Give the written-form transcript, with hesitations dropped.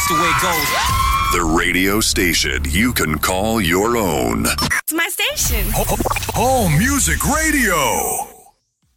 the way it goes. The radio station you can call your own. It's my station. Home Music Radio.